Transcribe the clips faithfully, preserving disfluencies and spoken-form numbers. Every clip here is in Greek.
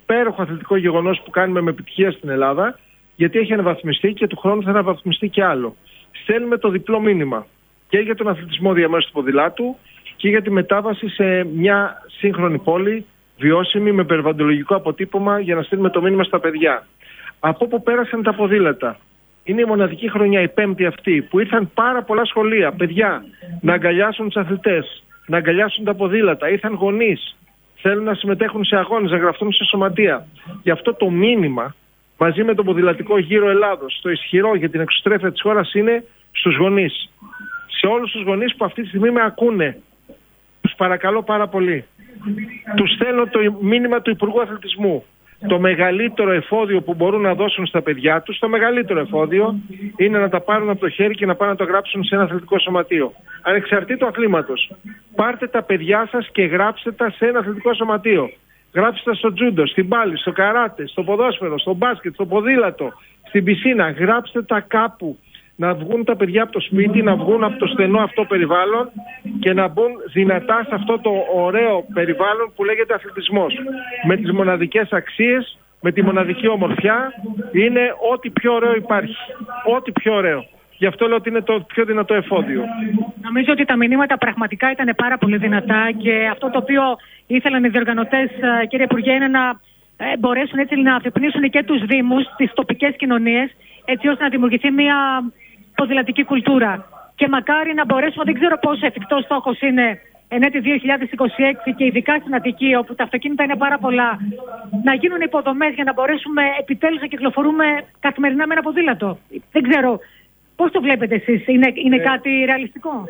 υπέροχο αθλητικό γεγονός που κάνουμε με επιτυχία στην Ελλάδα, γιατί έχει αναβαθμιστεί και του χρόνου θα αναβαθμιστεί και άλλο. Στέλνουμε το διπλό μήνυμα και για τον αθλητισμό διαμέσου του ποδηλάτου και για τη μετάβαση σε μια σύγχρονη πόλη, βιώσιμη, με περιβαλλοντολογικό αποτύπωμα, για να στείλουμε το μήνυμα στα παιδιά. Από όπου πέρασαν τα ποδήλατα. Είναι η μοναδική χρονιά, η πέμπτη αυτή, που ήρθαν πάρα πολλά σχολεία, παιδιά, να αγκαλιάσουν τους αθλητές, να αγκαλιάσουν τα ποδήλατα. Ήρθαν γονείς, θέλουν να συμμετέχουν σε αγώνες, να γραφτούν σε σωματεία. Γι' αυτό το μήνυμα, μαζί με τον ποδηλατικό γύρο Ελλάδος, το ισχυρό για την εξωστρέφεια της χώρας, είναι στους γονείς. Σε όλους τους γονείς που αυτή τη στιγμή με ακούνε, τους παρακαλώ πάρα πολύ. Τους στέλνω το μήνυμα του Υπουργού Αθλητισμού. Το μεγαλύτερο εφόδιο που μπορούν να δώσουν στα παιδιά τους, το μεγαλύτερο εφόδιο, είναι να τα πάρουν από το χέρι και να πάνε να το γράψουν σε ένα αθλητικό σωματείο. Ανεξαρτήτου αθλήματος. Πάρτε τα παιδιά σας και γράψτε τα σε ένα αθλητικό σωματείο. Γράψτε τα στο τζούντο, στην πάλη, στο καράτε, στο ποδόσφαιρο, στο μπάσκετ, στο ποδήλατο, στην πισίνα. Γράψτε τα κάπου. Να βγουν τα παιδιά από το σπίτι, να βγουν από το στενό αυτό περιβάλλον και να μπουν δυνατά σε αυτό το ωραίο περιβάλλον που λέγεται αθλητισμός. Με τις μοναδικές αξίες, με τη μοναδική ομορφιά, είναι ό,τι πιο ωραίο υπάρχει. Ό,τι πιο ωραίο. Γι' αυτό λέω ότι είναι το πιο δυνατό εφόδιο. Νομίζω ότι τα μηνύματα πραγματικά ήταν πάρα πολύ δυνατά και αυτό το οποίο ήθελαν οι διοργανωτές, κύριε Υπουργέ, είναι να μπορέσουν έτσι να αφυπνίσουν και τους δήμους, τις τοπικές κοινωνίες, έτσι ώστε να δημιουργηθεί μια ποδηλατική κουλτούρα. Και μακάρι να μπορέσουμε, δεν ξέρω πόσο εφικτός στόχος είναι εν έτη δύο χιλιάδες είκοσι έξι και ειδικά στην Αττική, όπου τα αυτοκίνητα είναι πάρα πολλά, να γίνουν υποδομές για να μπορέσουμε επιτέλους να κυκλοφορούμε καθημερινά με ένα ποδήλατο. Δεν ξέρω. Πώς το βλέπετε εσείς, είναι, είναι ε, κάτι ρεαλιστικό?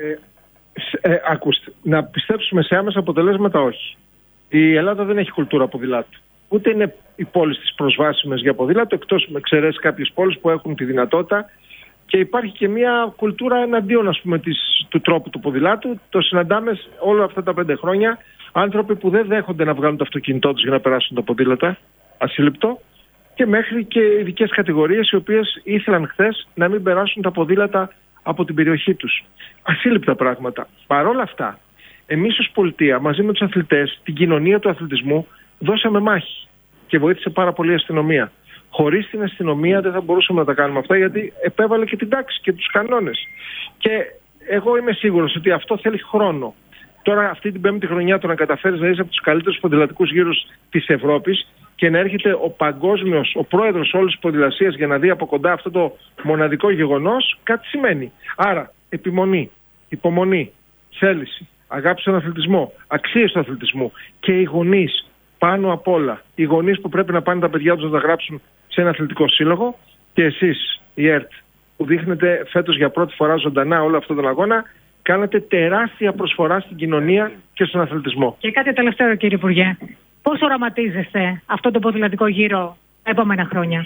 Ε, ε, ακούστε, να πιστέψουμε σε άμεσα αποτελέσματα, όχι. Η Ελλάδα δεν έχει κουλτούρα ποδηλάτου. Ούτε είναι οι πόλεις της προσβάσιμες για ποδήλατο, εκτός με εξαιρέσει κάποιες πόλεις που έχουν τη δυνατότητα. Και υπάρχει και μια κουλτούρα εναντίον, ας πούμε, της, του τρόπου του ποδηλάτου. Το συναντάμε όλα αυτά τα πέντε χρόνια. Άνθρωποι που δεν δέχονται να βγάλουν το αυτοκίνητό τους για να περάσουν τα ποδήλατα, ασύλληπτο. Και μέχρι και ειδικές κατηγορίες οι οποίες ήθελαν χθες να μην περάσουν τα ποδήλατα από την περιοχή τους. Ασύλληπτα πράγματα. Παρ' όλα αυτά, εμείς ως πολιτεία, μαζί με τους αθλητές, την κοινωνία του αθλητισμού, δώσαμε μάχη και βοήθησε πάρα πολύ η αστυνομία. Χωρίς την αστυνομία δεν θα μπορούσαμε να τα κάνουμε αυτά, γιατί επέβαλε και την τάξη και τους κανόνες. Και εγώ είμαι σίγουρος ότι αυτό θέλει χρόνο. Τώρα, αυτή την πέμπτη χρονιά, το να καταφέρεις να είσαι από τους καλύτερους ποδηλατικούς γύρους της Ευρώπης και να έρχεται ο παγκόσμιος, ο πρόεδρος όλης της ποδηλασίας για να δει από κοντά αυτό το μοναδικό γεγονός, κάτι σημαίνει. Άρα, επιμονή, υπομονή, θέληση, αγάπη στον αθλητισμό, αξίες του αθλητισμού και οι γονείς. Πάνω απ' όλα, οι γονείς που πρέπει να πάνε τα παιδιά τους να τα γράψουν σε ένα αθλητικό σύλλογο και εσείς, η ΕΡΤ, που δείχνετε φέτος για πρώτη φορά ζωντανά όλο αυτόν τον αγώνα, κάνετε τεράστια προσφορά στην κοινωνία και στον αθλητισμό. Και κάτι τελευταίο, κύριε Υπουργέ. Πώς οραματίζεστε αυτό το ποδηλατικό γύρο επόμενα χρόνια?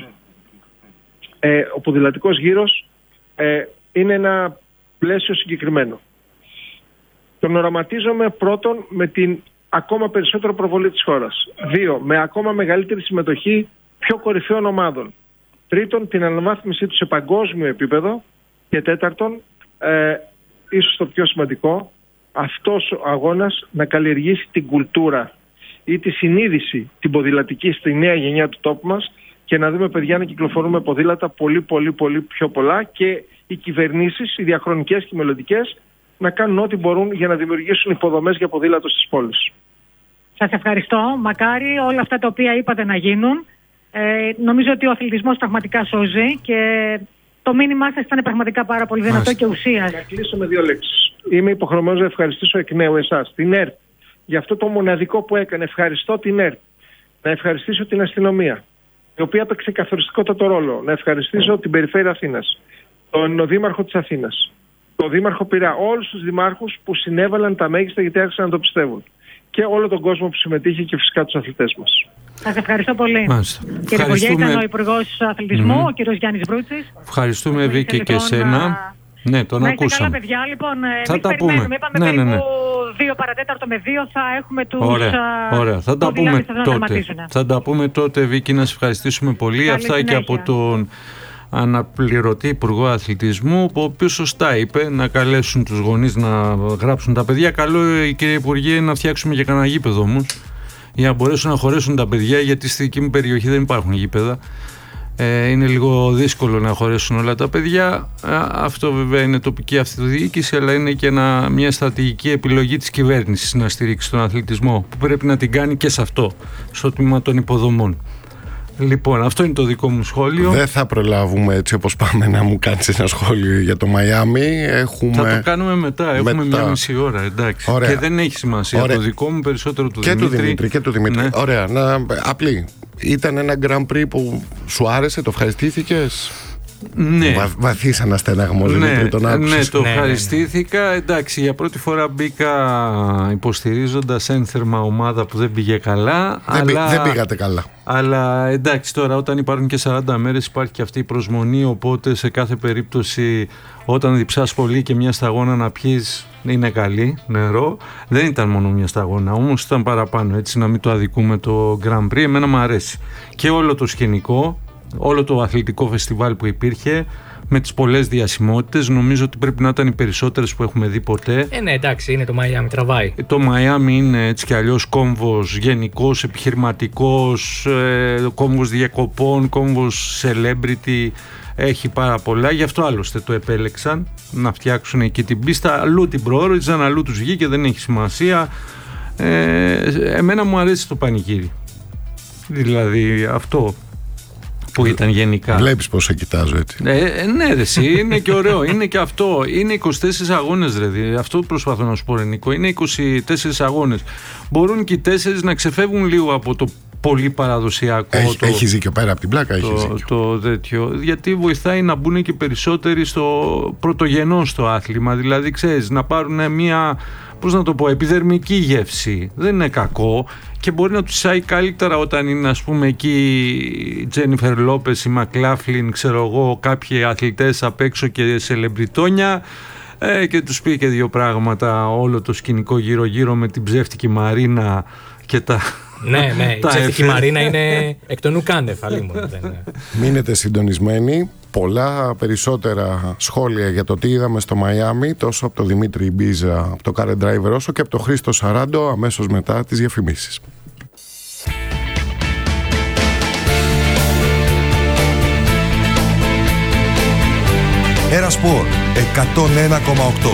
Ε, ο ποδηλατικός γύρος ε, είναι ένα πλαίσιο συγκεκριμένο. Τον οραματίζομαι πρώτον με την ακόμα περισσότερο προβολή της χώρας. Δύο, με ακόμα μεγαλύτερη συμμετοχή πιο κορυφαίων ομάδων. Τρίτον, την αναβάθμιση του σε παγκόσμιο επίπεδο. Και τέταρτον, ε, ίσως το πιο σημαντικό, αυτός ο αγώνας να καλλιεργήσει την κουλτούρα ή τη συνείδηση την ποδηλατική στη νέα γενιά του τόπου μας και να δούμε παιδιά να κυκλοφορούμε ποδήλατα πολύ πολύ πολύ πιο πολλά και οι κυβερνήσεις, οι διαχρονικές και οι μελλοντικές, να κάνουν ό,τι μπορούν για να δημιουργήσουν υποδομές για ποδήλατο στις πόλεις. Σας ευχαριστώ. Μακάρι όλα αυτά τα οποία είπατε να γίνουν. Ε, νομίζω ότι ο αθλητισμός πραγματικά σώζει και το μήνυμά σας ήταν πραγματικά πάρα πολύ δυνατό Μάλιστα. και ουσίας. Να κλείσω με δύο λέξεις. Είμαι υποχρεωμένος να ευχαριστήσω εκ νέου εσάς, την ΕΡΤ, για αυτό το μοναδικό που έκανε. Ευχαριστώ την ΕΡΤ. Να ευχαριστήσω την αστυνομία, η οποία έπαιξε καθοριστικότατο ρόλο. Να ευχαριστήσω την Περιφέρεια Αθήνας, τον Δήμαρχο της Αθήνας, τον Δήμαρχο Πειραιά, όλους τους δημάρχους που συνέβαλαν τα μέγιστα γιατί άρχισαν να το πιστεύουν. Και όλο τον κόσμο που συμμετείχε και φυσικά τους αθλητές μας. Σας ευχαριστώ πολύ. Μάλιστα. Κύριε Υπουργέ, ήταν ο Υπουργός Αθλητισμού, mm-hmm. ο κύριος Γιάννης Βρούτσης. Ευχαριστούμε, Βίκη, λοιπόν, και εσένα. Α... Ναι, τον να ακούσαμε. Καλά, παιδιά, λοιπόν, θα τα πούμε. Είπαμε ναι, ναι, ναι. δύο παρατέταρτο με δύο θα έχουμε τους... Ωραία, ωραία. Θα τα πούμε τότε. Θα τα πούμε τότε, Βίκη, να σας ευχαριστήσουμε πολύ. Καλή Αυτά συνέχεια. Και από τον αναπληρωτή Υπουργό Αθλητισμού, ο οποίος σωστά είπε να καλέσουν τους γονείς να γράψουν τα παιδιά. Καλό, κύριε Υπουργέ, να φτιάξουμε και κανένα γήπεδο όμως, για να μπορέσουν να χωρέσουν τα παιδιά, γιατί στη δική μου περιοχή δεν υπάρχουν γήπεδα. Ε, είναι λίγο δύσκολο να χωρέσουν όλα τα παιδιά. Αυτό βέβαια είναι τοπική αυτοδιοίκηση, αλλά είναι και ένα, μια στρατηγική επιλογή της κυβέρνησης να στηρίξει τον αθλητισμό, που πρέπει να την κάνει και σε αυτό, στο τμήμα των υποδομών. Λοιπόν, αυτό είναι το δικό μου σχόλιο. Δεν θα προλάβουμε έτσι όπως πάμε να μου κάνεις ένα σχόλιο για το Μαϊάμι. Έχουμε... Θα το κάνουμε μετά, έχουμε μετά. Μια μισή ώρα, εντάξει. Ωραία. Και δεν έχει σημασία. Ωραία. Το δικό μου περισσότερο του και Δημήτρη. Του Δημήτρη. Και του Δημήτρη. Ναι. Ωραία, να... απλή. Ήταν ένα Grand Prix που σου άρεσε, το ευχαριστήθηκες? Ναι. Βα, βαθύς αναστέναγμος, ναι, Δημήτρη, τον άκουσες? Ναι, το ναι, ευχαριστήθηκα. Ναι, ναι. Εντάξει, για πρώτη φορά μπήκα υποστηρίζοντας ένθερμα ομάδα που δεν πήγε καλά. Δεν, αλλά, δεν πήγατε καλά. Αλλά εντάξει, τώρα όταν υπάρχουν και σαράντα μέρες υπάρχει και αυτή η προσμονή, οπότε σε κάθε περίπτωση όταν διψάς πολύ και μια σταγόνα να πιείς είναι καλή, νερό. Δεν ήταν μόνο μια σταγόνα, όμως ήταν παραπάνω, έτσι, να μην το αδικούμε το Grand Prix. Εμένα μου αρέσει και όλο το σκηνικό, όλο το αθλητικό φεστιβάλ που υπήρχε, με τις πολλές διασημότητες. Νομίζω ότι πρέπει να ήταν οι περισσότερες που έχουμε δει ποτέ. Ε, ναι, εντάξει, είναι το Μαϊάμι, τραβάει. Το Μαϊάμι είναι έτσι κι αλλιώς κόμβος γενικός, επιχειρηματικός, ε, κόμβος διακοπών, κόμβος celebrity. Έχει πάρα πολλά, γι' αυτό άλλωστε το επέλεξαν να φτιάξουν εκεί την πίστα. Αλλού την προόριζαν, αλλού τους βγήκε, δεν έχει σημασία. Ε, εμένα μου αρέσει το πανηγύρι. Δηλαδή αυτό που ήταν γενικά. Βλέπεις πως σε κοιτάζω έτσι. Ε, ναι, ρε, εσύ, είναι και ωραίο. Είναι και αυτό. Είναι είκοσι τέσσερις αγώνες, ρε. Αυτό προσπαθώ να σου πω, ρε Νίκο. Είναι είκοσι τέσσερις αγώνες. Μπορούν και οι τέσσερις να ξεφεύγουν λίγο από το πολύ παραδοσιακό. Έχει, το, έχεις δίκιο, πέρα από την πλάκα. Το, έχεις δίκιο. Το τέτοιο. Γιατί βοηθάει να μπουν και περισσότεροι στο πρωτογενό στο άθλημα. Δηλαδή, ξέρεις, να πάρουν μια, πώς να το πω, επιδερμική γεύση. Δεν είναι κακό. Και μπορεί να τους σάει καλύτερα όταν είναι, ας πούμε, εκεί η Τζένιφερ Λόπες, η Μακλάφλιν, ξέρω εγώ, κάποιοι αθλητές απ' έξω και σελεμπριτόνια, ε, και τους πει και δύο πράγματα όλο το σκηνικό γύρω-γύρω με την ψεύτικη Μαρίνα και τα... Ναι, ναι, η ψεύτικη Μαρίνα είναι εκ των ουκάνευ. Μείνετε συντονισμένοι. Πολλά περισσότερα σχόλια για το τι είδαμε στο Μαϊάμι, τόσο από τον Δημήτρη Μπίζα, από το Car and Driver, όσο και από τον Χρήστο Σαράντο, αμέσως μετά τις διαφημίσεις. Ερασπορ εκατόν ένα κόμμα οκτώ.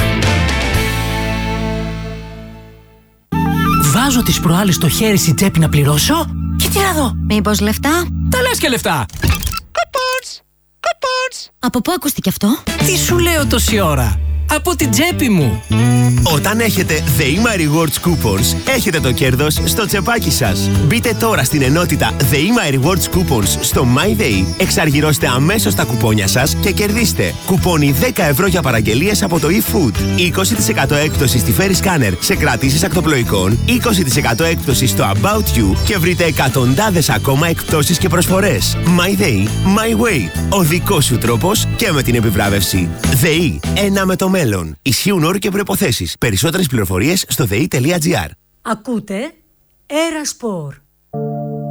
Βάζω τις προάλλες στο χέρι στην τσέπη να πληρώσω και τι να δω. Μήπως λεφτά? Τα λες και λεφτά. Coupons! Coupons! Από πού ακούστηκε αυτό? Τι σου λέω τόση ώρα? Από την τσέπη μου. Όταν έχετε The My Rewards Coupons, έχετε το κέρδος στο τσεπάκι σας. Μπείτε τώρα στην ενότητα The My Rewards Coupons στο MyDay, εξαργυρώστε αμέσως τα κουπόνια σας και κερδίστε κουπόνι δέκα ευρώ για παραγγελίες από το eFood, είκοσι τοις εκατό έκπτωση στη Ferry Scanner σε κρατήσεις ακτοπλοϊκών, είκοσι τοις εκατό έκπτωση στο About You και βρείτε εκατοντάδες ακόμα εκπτώσεις και προσφορές. MyDay, My Way, ο δικός σου τρόπος και με την επιβράβευση. ΔΕΗ, ένα με το μέλλον. Ισχύουν όροι και προϋποθέσεις. Περισσότερες πληροφορίες στο δε ι τελεία τζι άρ. Ακούτε Ερασπορ.